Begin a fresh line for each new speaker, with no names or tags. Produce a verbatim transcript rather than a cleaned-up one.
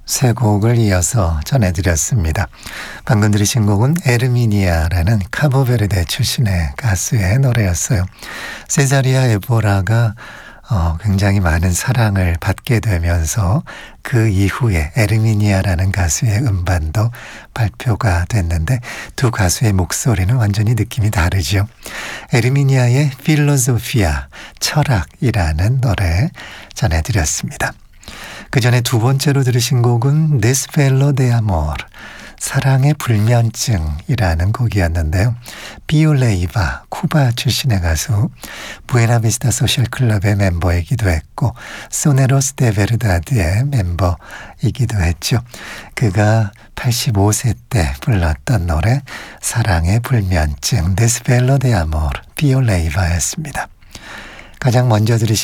세 곡을 이어서 전해드렸습니다. 방금 들으신 곡은 에르미니아라는 카보베르데 출신의 가수의 노래였어요. 세자리아 에보라가 어, 굉장히 많은 사랑을 받게 되면서 그 이후에 에르미니아라는 가수의 음반도 발표가 됐는데 두 가수의 목소리는 완전히 느낌이 다르죠. 에르미니아의 필로소피아, 철학이라는 노래 전해드렸습니다. 그 전에 두 번째로 들으신 곡은 Desvelo de Amor, 사랑의 불면증이라는 곡이었는데요. 비올레이바, 쿠바 출신의 가수, 부에나비스타 소셜클럽의 멤버이기도 했고 소네로스 데 베르다드의 멤버이기도 했죠. 그가 팔십오 세 때 불렀던 노래 사랑의 불면증, Desvelo de Amor, 비올레이바였습니다. 가장 먼저 들으신